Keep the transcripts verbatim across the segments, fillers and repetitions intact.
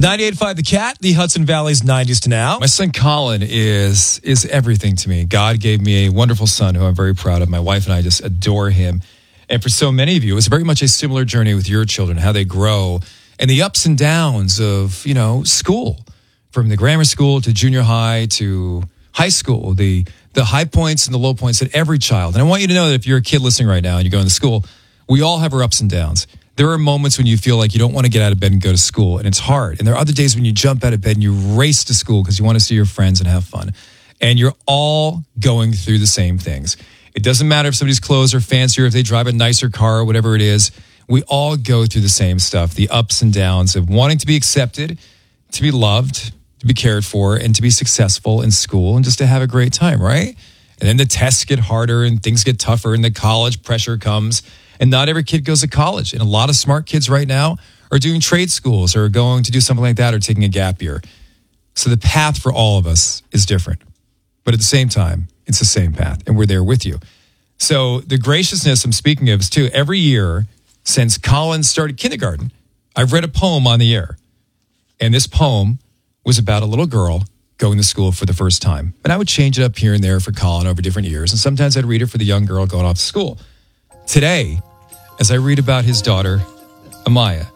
ninety-eight point five The Cat, the Hudson Valley's nineties to now. My son Colin is is everything to me. God gave me a wonderful son who I'm very proud of. My wife and I just adore him. And for so many of you, it's very much a similar journey with your children, how they grow and the ups and downs of, you know, school, from the grammar school to junior high to high school, the the high points and the low points that every child. And I want you to know that if you're a kid listening right now and you're going to school, we all have our ups and downs. There are moments when you feel like you don't want to get out of bed and go to school, and it's hard. And there are other days when you jump out of bed and you race to school because you want to see your friends and have fun. And you're all going through the same things. It doesn't matter if somebody's clothes are fancier, if they drive a nicer car or whatever it is. We all go through the same stuff, the ups and downs of wanting to be accepted, to be loved, to be cared for, and to be successful in school and just to have a great time, right? And then the tests get harder and things get tougher and the college pressure comes. And not every kid goes to college. And a lot of smart kids right now are doing trade schools or going to do something like that or taking a gap year. So the path for all of us is different. But at the same time, it's the same path. And we're there with you. So the graciousness I'm speaking of is too, every year since Colin started kindergarten, I've read a poem on the air. And this poem was about a little girl going to school for the first time. And I would change it up here and there for Colin over different years. And sometimes I'd read it for the young girl going off to school. Today, as I read about his daughter, Amaya,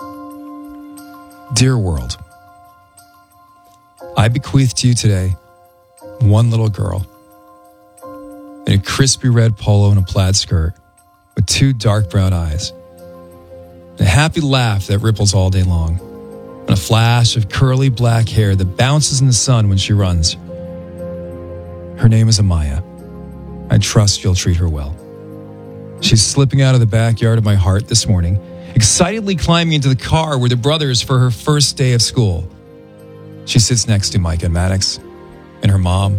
dear world, I bequeath to you today one little girl in a crispy red polo and a plaid skirt with two dark brown eyes, a happy laugh that ripples all day long, and a flash of curly black hair that bounces in the sun when she runs. Her name is Amaya. I trust you'll treat her well. She's slipping out of the backyard of my heart this morning, excitedly climbing into the car with her brothers for her first day of school. She sits next to Micah and Maddox and her mom.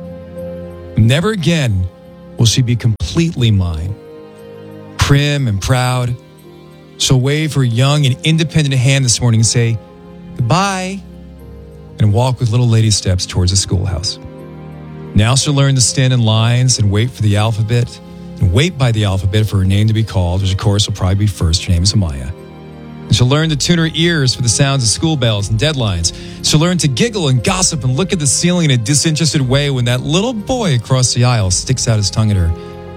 Never again will she be completely mine. Prim and proud, she'll wave her young and independent hand this morning and say, goodbye, and walk with little lady steps towards the schoolhouse. Now she'll learn to stand in lines and wait for the alphabet, and wait by the alphabet for her name to be called, which of course will probably be first. Her name is Amaya. And she'll learn to tune her ears for the sounds of school bells and deadlines. She'll learn to giggle and gossip and look at the ceiling in a disinterested way when that little boy across the aisle sticks out his tongue at her.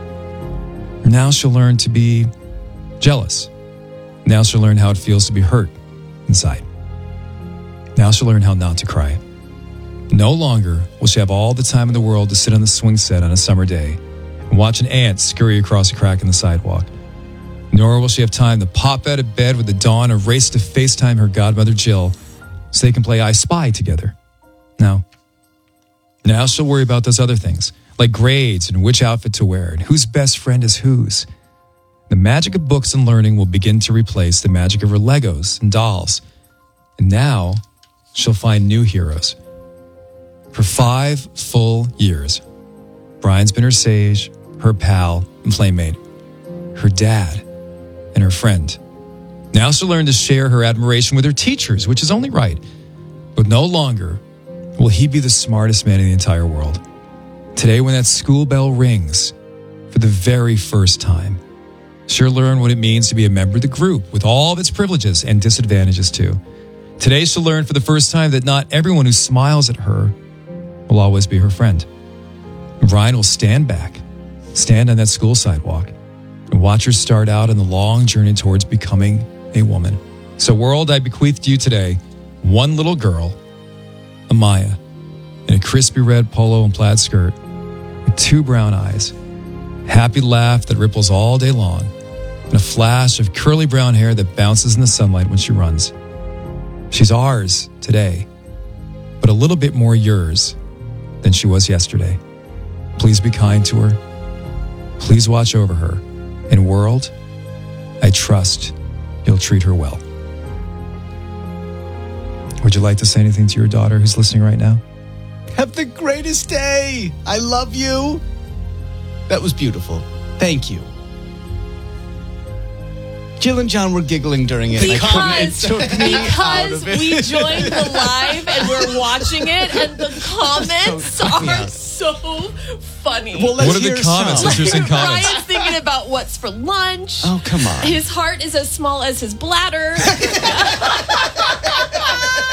Now she'll learn to be jealous. Now she'll learn how it feels to be hurt inside. Now she'll learn how not to cry. No longer will she have all the time in the world to sit on the swing set on a summer day and watch an ant scurry across a crack in the sidewalk. Nor will she have time to pop out of bed with the dawn or race to FaceTime her godmother Jill so they can play I Spy together. No. Now she'll worry about those other things, like grades and which outfit to wear and whose best friend is whose. The magic of books and learning will begin to replace the magic of her Legos and dolls. And now she'll find new heroes. For five full years, Brian's been her sage, her pal, and playmate, her dad, and her friend. Now she'll learn to share her admiration with her teachers, which is only right. But no longer will he be the smartest man in the entire world. Today, when that school bell rings for the very first time, she'll learn what it means to be a member of the group with all of its privileges and disadvantages too. Today, she'll learn for the first time that not everyone who smiles at her will always be her friend. Brian will stand back, stand on that school sidewalk, and watch her start out on the long journey towards becoming a woman. So world, I bequeath to you today one little girl, Amaya, in a crispy red polo and plaid skirt with two brown eyes, happy laugh that ripples all day long, and a flash of curly brown hair that bounces in the sunlight when she runs. She's ours today, but a little bit more yours than she was yesterday. Please be kind to her. Please watch over her. And world, I trust you'll treat her well. Would you like to say anything to your daughter who's listening right now? Have the greatest day. I love you. That was beautiful. Thank you. Jill and John were giggling during it. Because, I it took me out because of it. we joined the live and we're watching it, and the comments So funny. are so funny. Well, let's What are hear the comments? some. Interesting comments. Ryan's thinking about what's for lunch. Oh, come on. His heart is as small as his bladder.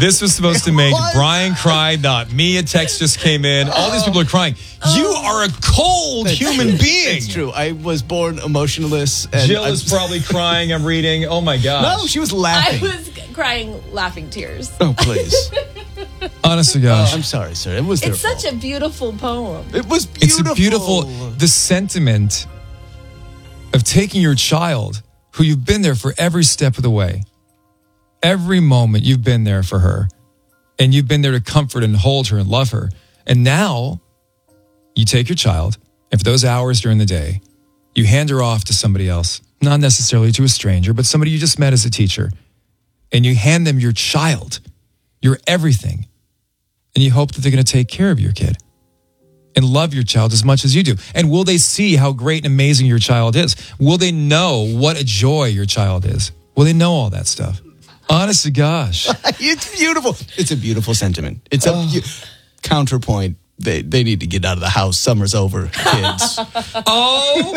This was supposed to make What? Brian cry, not me. A text just came in. All these people are crying. You are a cold That's human true. being. It's true. I was born emotionless. And Jill I'm- is probably crying. I'm reading. Oh my gosh. No, she was I laughing. was crying, laughing tears. Oh, please. Honest to gosh. I'm sorry, sir. It was their It's such fault. a beautiful poem. It was It's beautiful. a beautiful, the sentiment of taking your child who you've been there for every step of the way. Every moment you've been there for her, and you've been there to comfort and hold her and love her. And now you take your child, and for those hours during the day, you hand her off to somebody else, not necessarily to a stranger, but somebody you just met as a teacher. And you hand them your child, your everything. And you hope that they're going to take care of your kid and love your child as much as you do. And will they see how great and amazing your child is? Will they know what a joy your child is? Will they know all that stuff? Honest to gosh. It's beautiful. It's a beautiful sentiment. It's a beau- counterpoint. They they need to get out of the house. Summer's over, kids. Oh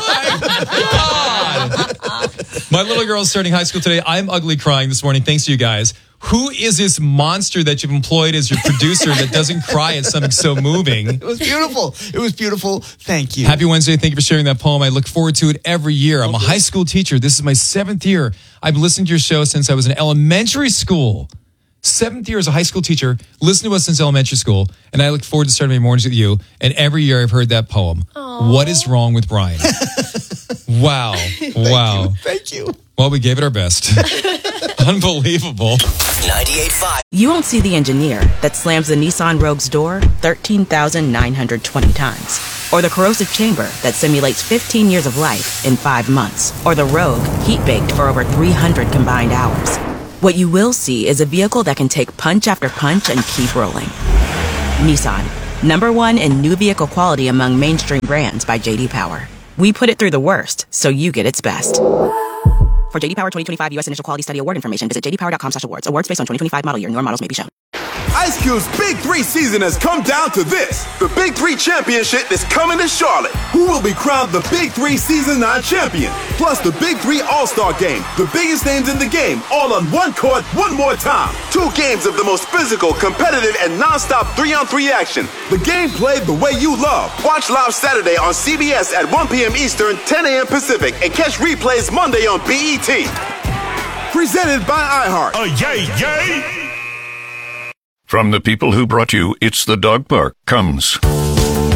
my God. My little girl is starting high school today. I'm ugly crying this morning. Thanks to you guys. Who is this monster that you've employed as your producer that doesn't cry at something so moving? It was beautiful. It was beautiful. Thank you. Happy Wednesday. Thank you for sharing that poem. I look forward to it every year. I'm a high school teacher. This is my seventh year. I've listened to your show since I was in elementary school. Seventh year as a high school teacher, listen to us since elementary school, and I look forward to starting my mornings with you. And every year I've heard that poem. Aww. What is wrong with Brian? Wow. Wow. you. Thank you. Well, we gave it our best. Unbelievable. ninety-eight point five. You won't see the engineer that slams the Nissan Rogue's door thirteen thousand nine hundred twenty times. Or the corrosive chamber that simulates fifteen years of life in five months. Or the Rogue heat-baked for over three hundred combined hours. What you will see is a vehicle that can take punch after punch and keep rolling. Nissan, number one in new vehicle quality among mainstream brands by J D Power. We put it through the worst, so you get its best. For J D Power twenty twenty-five U S Initial Quality Study Award information, visit j d power dot com slash awards. Awards based on twenty twenty-five model year. Newer models may be shown. Ice Cube's Big Three season has come down to this. The Big Three Championship is coming to Charlotte. Who will be crowned the Big Three Season nine champion? Plus the Big Three All-Star Game. The biggest names in the game, all on one court, one more time. Two games of the most physical, competitive, and non-stop three-on-three action. The game played the way you love. Watch live Saturday on C B S at one p.m. Eastern, ten a.m. Pacific, and catch replays Monday on B E T. Presented by iHeart. Oh, yay, yay! From the people who brought you It's the Dog Park comes